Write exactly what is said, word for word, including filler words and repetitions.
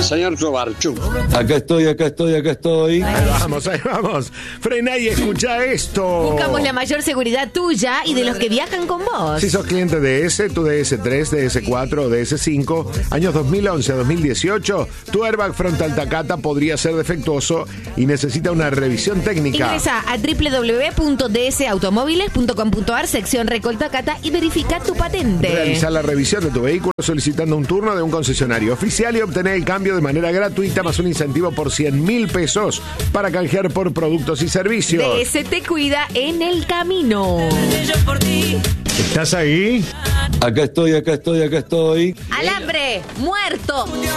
señor Sobarchuk. Acá estoy, acá estoy, acá estoy. Ahí vamos, ahí vamos. Frena y escucha esto. Buscamos la mayor seguridad tuya y de los que viajan con vos. Si sos cliente de D S, tu D S tres, D S cuatro o D S cinco, años dos mil once a dos mil dieciocho, tu airbag frontal Takata podría ser defectuoso y necesita una revisión técnica. Ingresa a doble u doble u doble u punto d s automóviles punto com punto a r, sección Recol Takata, y verifica tu patente. Realizar la revisión de tu vehículo solicitando un turno de un concesionario oficial y obtener el cambio de manera gratuita más un incentivo por cien mil pesos para canjear por productos y servicios. D S te cuida en el camino. ¿Estás ahí? Acá estoy, acá estoy, acá estoy. Alambre, muerto.